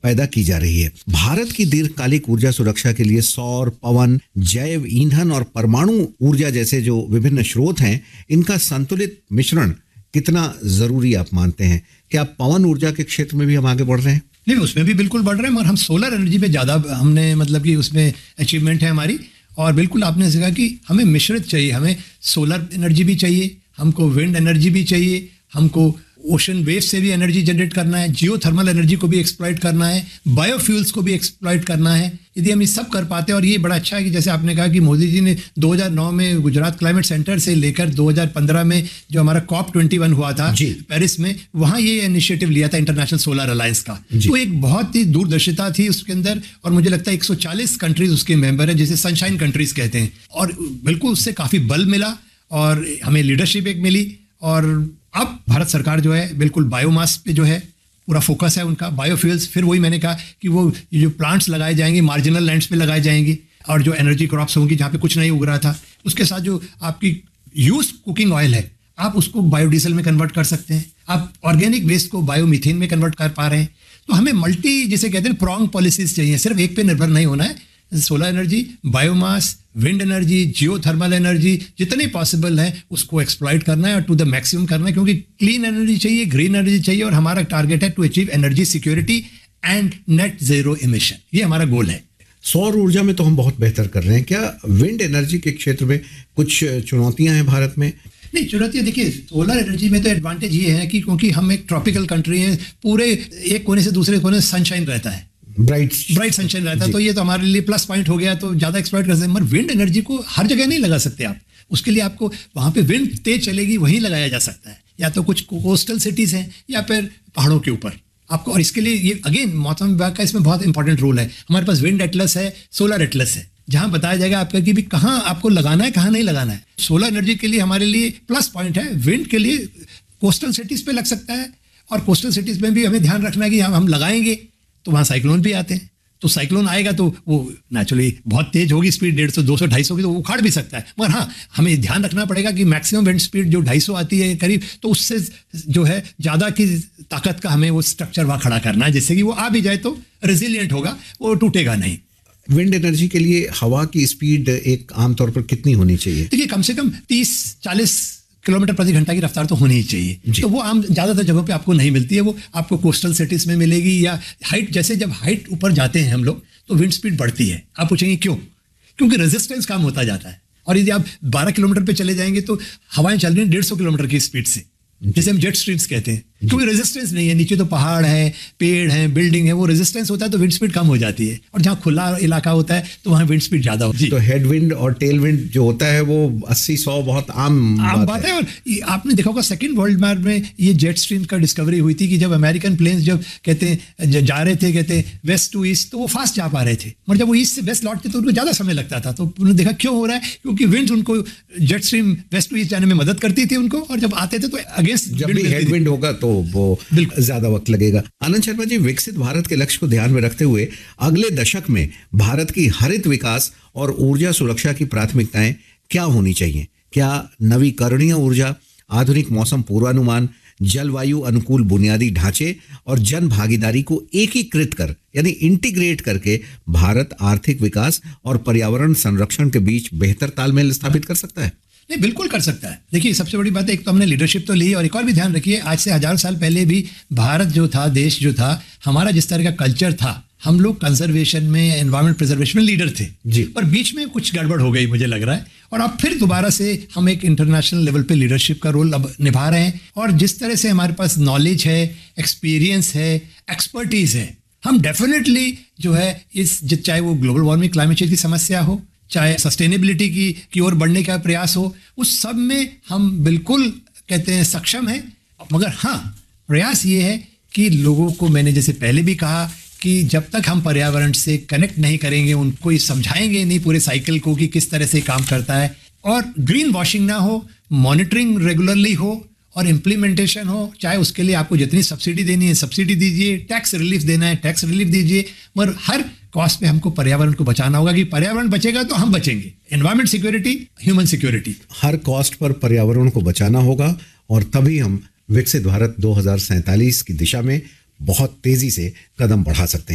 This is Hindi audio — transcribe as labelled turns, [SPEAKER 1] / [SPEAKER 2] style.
[SPEAKER 1] पैदा की जा रही है। भारत की दीर्घकालिक ऊर्जा सुरक्षा के लिए सौर, पवन, जैव ईंधन और परमाणु ऊर्जा जैसे जो विभिन्न स्रोत हैं, इनका संतुलित मिश्रण कितना जरूरी आप मानते हैं? क्या पवन ऊर्जा के क्षेत्र में भी हम आगे बढ़ रहे हैं?
[SPEAKER 2] नहीं, उसमें भी बिल्कुल बढ़ रहे हैं, मगर हम सोलर एनर्जी पे ज़्यादा हमने मतलब कि उसमें अचीवमेंट है हमारी। और बिल्कुल आपने कहा कि हमें मिश्रित चाहिए, हमें सोलर एनर्जी भी चाहिए, हमको विंड एनर्जी भी चाहिए, हमको ओशन वेव से भी एनर्जी जनरेट करना है, जियो थर्मल एनर्जी को भी एक्सप्लॉइट करना है, बायोफ्यूल्स को भी एक्सप्लॉइट करना है। यदि हम ये सब कर पाते हैं, और ये बड़ा अच्छा है कि जैसे आपने कहा कि मोदी जी ने 2009 में गुजरात क्लाइमेट सेंटर से लेकर 2015 में जो हमारा COP21 हुआ था पेरिस में, वहाँ ये इनिशिएटिव लिया था इंटरनेशनल सोलर अलायंस का। तो एक बहुत ही दूरदर्शिता थी उसके अंदर, और मुझे लगता है 140 कंट्रीज उसके मेंबर हैं, जिसे सनशाइन कंट्रीज कहते हैं। और बिल्कुल उससे काफ़ी बल मिला और हमें लीडरशिप एक मिली। और अब भारत सरकार जो है बिल्कुल बायोमास पे जो है पूरा फोकस है उनका, बायोफ्यूल्स। फिर वही मैंने कहा कि वो जो प्लांट्स लगाए जाएंगे मार्जिनल लैंड्स पे लगाए जाएंगे, और जो एनर्जी क्रॉप्स होंगी जहाँ पे कुछ नहीं उग रहा था, उसके साथ जो आपकी यूज कुकिंग ऑयल है आप उसको बायोडीजल में कन्वर्ट कर सकते हैं, आप ऑर्गेनिक वेस्ट को बायोमीथेन में कन्वर्ट कर पा रहे हैं। तो हमें मल्टी, जिसे कहते हैं प्रॉन्ग पॉलिसीज चाहिए, सिर्फ एक पे निर्भर नहीं होना है। Solar energy, biomass, wind energy, जियो थर्मल एनर्जी, जितने पॉसिबल है उसको एक्सप्लॉइट करना है और टू द मैक्सिमम करना है, क्योंकि क्लीन एनर्जी चाहिए, ग्रीन एनर्जी चाहिए, और हमारा टारगेट है to achieve energy security and net zero emission. ये हमारा गोल है।
[SPEAKER 1] सौर ऊर्जा में तो हम बहुत बेहतर कर रहे हैं, क्या विंड एनर्जी के क्षेत्र में कुछ चुनौतियां हैं भारत में?
[SPEAKER 2] नहीं, चुनौतियाँ देखिए, सोलर एनर्जी में तो एडवांटेज ये है कि क्योंकि हम एक ट्रॉपिकल कंट्री हैं, पूरे एक कोने से दूसरे कोने सनशाइन रहता है, ब्राइट सनशाइन रहता है, तो ये तो हमारे लिए प्लस पॉइंट हो गया, तो ज़्यादा एक्सप्लॉइट कर सकते हैं। मगर विंड एनर्जी को हर जगह नहीं लगा सकते आप, उसके लिए आपको वहाँ पे विंड तेज चलेगी वहीं लगाया जा सकता है, या तो कुछ कोस्टल सिटीज़ हैं या फिर पहाड़ों के ऊपर आपको। और इसके लिए ये अगेन मौसम विभाग का इसमें बहुत इंपॉर्टेंट रोल है। हमारे पास विंड एटलस है, सोलर एटलस है, जहाँ बताया जाएगा आपका कि भी कहाँ आपको लगाना है, कहाँ नहीं लगाना है। सोलर एनर्जी के लिए हमारे लिए प्लस पॉइंट है, विंड के लिए कोस्टल सिटीज़ पे लग सकता है, और कोस्टल सिटीज़ में भी हमें ध्यान रखना है कि हम लगाएंगे तो वहाँ साइक्लोन भी आते हैं, तो साइक्लोन आएगा तो वो नेचुरली बहुत तेज होगी, स्पीड 150, 200, 250 की, तो वो उखाड़ भी सकता है। मगर हाँ, हमें ध्यान रखना पड़ेगा कि मैक्सिमम विंड स्पीड जो 250 आती है करीब, तो उससे जो है ज़्यादा की ताकत का हमें वो स्ट्रक्चर वहाँ खड़ा करना है, जिससे कि वो आ भी जाए तो रेजिलियंट होगा, वो टूटेगा नहीं।
[SPEAKER 1] विंड एनर्जी के लिए हवा की स्पीड एक आमतौर पर कितनी होनी चाहिए?
[SPEAKER 2] देखिए, कम से कम 30-40 किलोमीटर प्रति घंटा की रफ्तार तो होनी ही चाहिए। तो वो आम ज़्यादातर जगहों पे आपको नहीं मिलती है, वो आपको कोस्टल सिटीज़ में मिलेगी, या हाइट, जैसे जब हाइट ऊपर जाते हैं हम लोग तो विंड स्पीड बढ़ती है। आप पूछेंगे क्यों? क्योंकि रेजिस्टेंस कम होता जाता है, और यदि आप 12 किलोमीटर पे चले जाएंगे तो हवाएं चल रही हैं 150 किलोमीटर की स्पीड से, जिसे हम जेट स्ट्रीम्स कहते हैं, क्योंकि रेजिस्टेंस नहीं है, नीचे तो पहाड़ है, पेड़ है, बिल्डिंग है, वो रेजिस्टेंस होता है तो विंड स्पीड कम हो जाती है। और जहाँ खुला इलाका होता है तो वहाँ विंड स्पीड ज़्यादा होती है।
[SPEAKER 1] तो हेड विंड और टेल विंड जो होता है वो 80-100 बहुत आम बात है।
[SPEAKER 2] और आपने देखा होगा सेकेंड वर्ल्ड वॉर में ये जेट स्ट्रीम का डिस्कवरी हुई थी, कि जब अमेरिकन प्लेन्स जब कहते हैं जा रहे थे, कहते हैं वेस्ट टू ईस्ट, तो वो फास्ट जा पा रहे थे, मगर जब वो ईस्ट से वेस्ट लौटते तो उनको ज़्यादा समय लगता था। तो उन्होंने देखा क्यों हो रहा है, क्योंकि विंड उनको jet stream waste to east जाने में मदद करती थी उनको, और जब आते थे तो अगेंस्ट
[SPEAKER 1] जब भी हेड विंड होगा तो वो ज्यादा वक्त लगेगा। आनंद शर्मा जी, विकसित भारत के लक्ष्य को ध्यान में रखते हुए अगले दशक में भारत की हरित विकास और ऊर्जा सुरक्षा की प्राथमिकताएं क्या होनी चाहिए? क्या नवीकरणीय ऊर्जा, आधुनिक मौसम पूर्वानुमान, जलवायु अनुकूल बुनियादी ढांचे और जन भागीदारी को एकीकृत कर यानी इंटीग्रेट करके भारत आर्थिक विकास और पर्यावरण संरक्षण के बीच बेहतर तालमेल स्थापित कर सकता है?
[SPEAKER 2] नहीं, बिल्कुल कर सकता है। देखिए, सबसे बड़ी बात है, एक तो हमने लीडरशिप तो ली, और एक और भी ध्यान रखिए, आज से हजारों साल पहले भी भारत जो था, देश जो था, हमारा जिस तरह का कल्चर था, हम लोग कंजर्वेशन में, एनवायरमेंट प्रिजर्वेशन में लीडर थे जी। पर बीच में कुछ गड़बड़ हो गई मुझे लग रहा है, और अब फिर दोबारा से हम एक इंटरनेशनल लेवल पे लीडरशिप का रोल अब निभा रहे हैं। और जिस तरह से हमारे पास नॉलेज है, एक्सपीरियंस है, एक्सपर्टीज है, हम डेफिनेटली जो है इस, चाहे वो ग्लोबल वार्मिंग, क्लाइमेट चेंज की समस्या हो, चाहे सस्टेनेबिलिटी की ओर बढ़ने का प्रयास हो, उस सब में हम बिल्कुल कहते हैं सक्षम हैं। मगर हाँ, प्रयास ये है कि लोगों को, मैंने जैसे पहले भी कहा, कि जब तक हम पर्यावरण से कनेक्ट नहीं करेंगे, उनको ये समझाएंगे नहीं पूरे साइकिल को कि किस तरह से काम करता है, और ग्रीन वॉशिंग ना हो, मॉनिटरिंग रेगुलरली हो, और इम्प्लीमेंटेशन हो, चाहे उसके लिए आपको जितनी सब्सिडी देनी है सब्सिडी दीजिए, टैक्स रिलीफ देना है टैक्स रिलीफ दीजिए, मगर हर कॉस्ट पे हमको पर्यावरण को बचाना होगा, कि पर्यावरण बचेगा तो हम बचेंगे। एनवायरमेंट सिक्योरिटी, ह्यूमन सिक्योरिटी,
[SPEAKER 1] हर कॉस्ट पर पर्यावरण को बचाना होगा, और तभी हम विकसित भारत 2047 की दिशा में बहुत तेजी से कदम बढ़ा सकते हैं।